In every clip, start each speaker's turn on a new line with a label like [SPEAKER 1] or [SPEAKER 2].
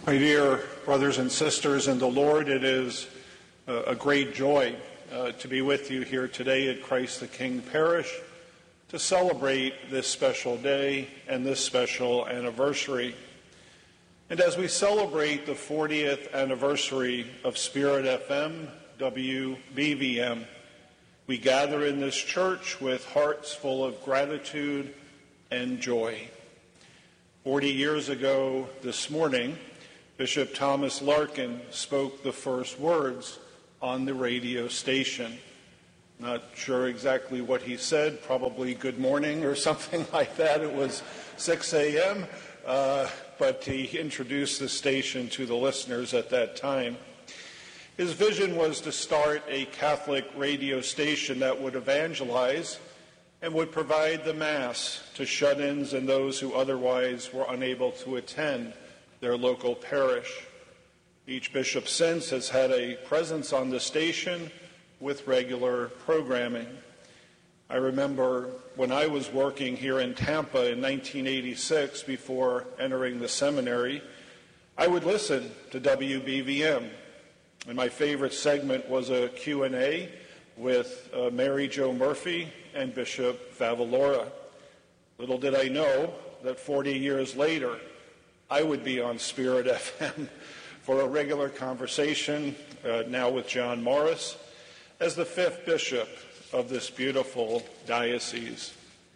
[SPEAKER 1] My dear brothers and sisters in the Lord, it is a great joy to be with you here today at Christ the King Parish to celebrate this special day and this special anniversary. And as we celebrate the 40th anniversary of Spirit FM, WBVM, we gather in this church with hearts full of gratitude and joy. 40 years ago this morning, Bishop Thomas Larkin spoke the first words on the radio station. Not sure exactly what he said, probably good morning or something like that. It was 6 a.m., but he introduced the station to the listeners at that time. His vision was to start a Catholic radio station that would evangelize and would provide the Mass to shut-ins and those who otherwise were unable to attend their local parish. Each bishop since has had a presence on the station with regular programming. I remember when I was working here in Tampa in 1986, before entering the seminary, I would listen to WBVM. And my favorite segment was a Q&A with Mary Jo Murphy and Bishop Favalora. Little did I know that 40 years later, I would be on Spirit FM for a regular conversation, now with John Morris, as the 5th bishop of this beautiful diocese.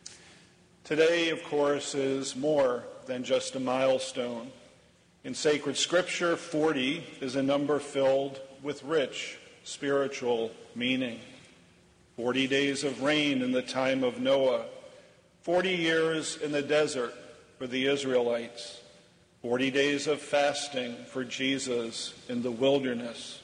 [SPEAKER 1] Today, of course, is more than just a milestone. In sacred scripture, 40 is a number filled with rich spiritual meaning. 40 days of rain in the time of Noah, 40 years in the desert for the Israelites, 40 days of fasting for Jesus in the wilderness.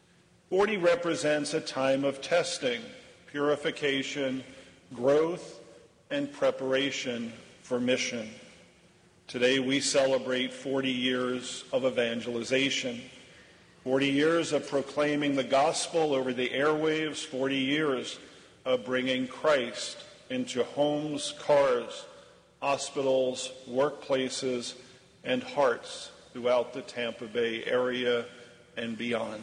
[SPEAKER 1] 40 represents a time of testing, purification, growth, and preparation for mission. Today we celebrate 40 years of evangelization, 40 years of proclaiming the gospel over the airwaves, 40 years of bringing Christ into homes, cars, hospitals, workplaces, and hearts throughout the Tampa Bay area and beyond.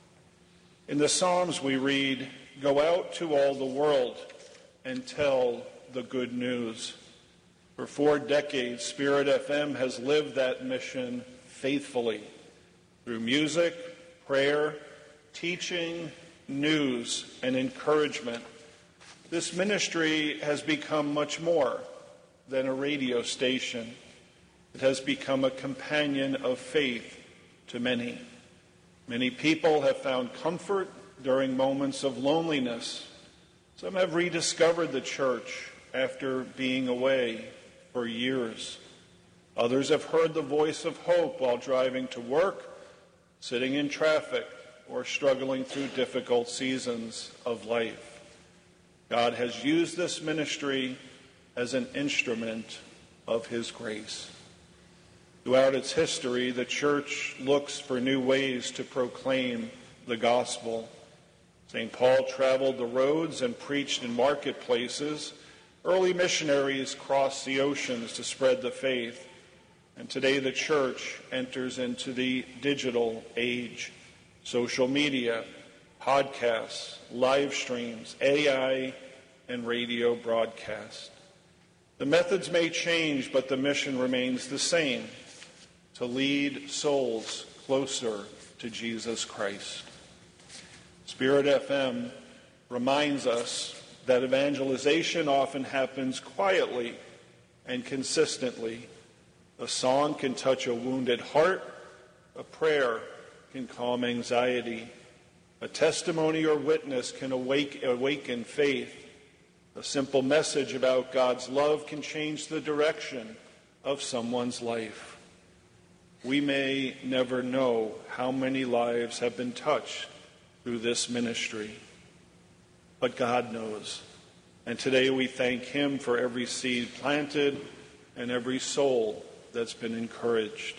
[SPEAKER 1] In the Psalms we read, "Go out to all the world and tell the good news." For 4 decades, Spirit FM has lived that mission faithfully through music, prayer, teaching, news, and encouragement. This ministry has become much more than a radio station. It has become a companion of faith to many. Many people have found comfort during moments of loneliness. Some have rediscovered the church after being away for years. Others have heard the voice of hope while driving to work, sitting in traffic, or struggling through difficult seasons of life. God has used this ministry as an instrument of His grace. Throughout its history, the Church looks for new ways to proclaim the gospel. St. Paul traveled the roads and preached in marketplaces. Early missionaries crossed the oceans to spread the faith. And today the Church enters into the digital age. Social media, podcasts, live streams, AI, and radio broadcast. The methods may change, but the mission remains the same: to lead souls closer to Jesus Christ. Spirit FM reminds us that evangelization often happens quietly and consistently. A song can touch a wounded heart. A prayer can calm anxiety. A testimony or witness can awaken faith. A simple message about God's love can change the direction of someone's life. We may never know how many lives have been touched through this ministry, but God knows. And today we thank Him for every seed planted and every soul that's been encouraged.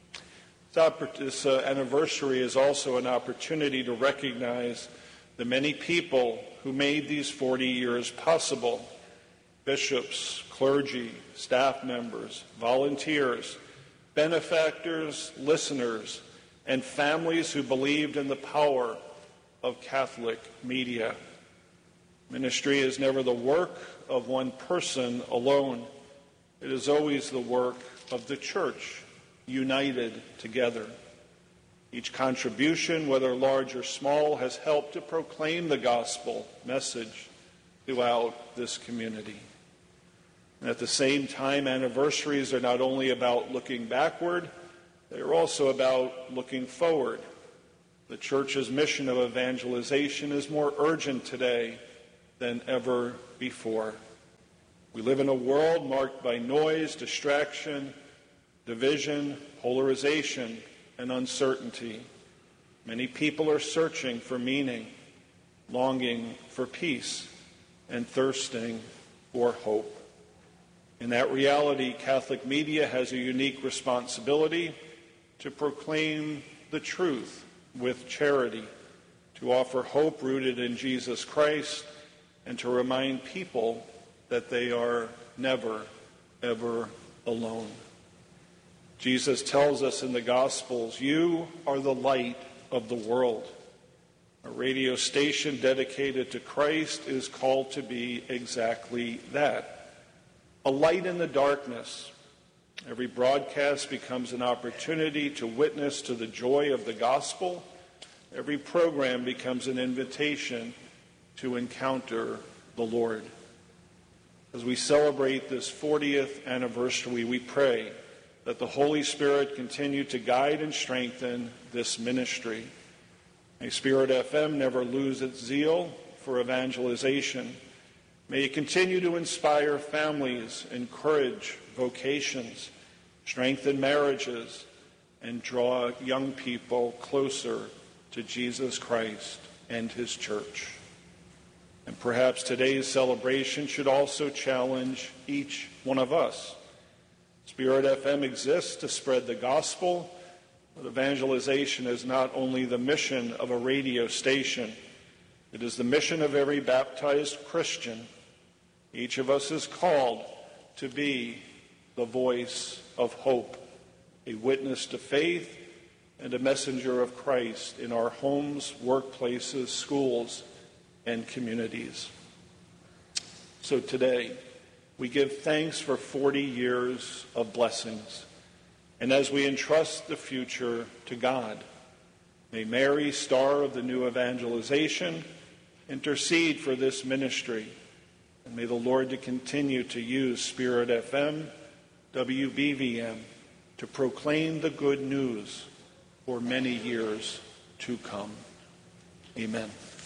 [SPEAKER 1] This anniversary is also an opportunity to recognize the many people who made these 40 years possible: bishops, clergy, staff members, volunteers, benefactors, listeners, and families who believed in the power of Catholic media. Ministry is never the work of one person alone. It is always the work of the church, united together. Each contribution, whether large or small, has helped to proclaim the gospel message throughout this community. And at the same time, anniversaries are not only about looking backward, they are also about looking forward. The church's mission of evangelization is more urgent today than ever before. We live in a world marked by noise, distraction, division, polarization, and uncertainty. Many people are searching for meaning, longing for peace, and thirsting for hope. In that reality, Catholic media has a unique responsibility to proclaim the truth with charity, to offer hope rooted in Jesus Christ, and to remind people that they are never, ever alone. Jesus tells us in the Gospels, "You are the light of the world." A radio station dedicated to Christ is called to be exactly that, a light in the darkness. Every broadcast becomes an opportunity to witness to the joy of the gospel. Every program becomes an invitation to encounter the Lord. As we celebrate this 40th anniversary, we pray that the Holy Spirit continue to guide and strengthen this ministry. May Spirit FM never lose its zeal for evangelization. May it continue to inspire families, encourage vocations, strengthen marriages, and draw young people closer to Jesus Christ and his church. And perhaps today's celebration should also challenge each one of us. Spirit FM exists to spread the gospel, but evangelization is not only the mission of a radio station, it is the mission of every baptized Christian. Each of us is called to be the voice of hope, a witness to faith, and a messenger of Christ in our homes, workplaces, schools, and communities. So today, we give thanks for 40 years of blessings. And as we entrust the future to God, may Mary, star of the new evangelization, intercede for this ministry. And may the Lord to continue to use Spirit FM, WBVM, to proclaim the good news for many years to come. Amen.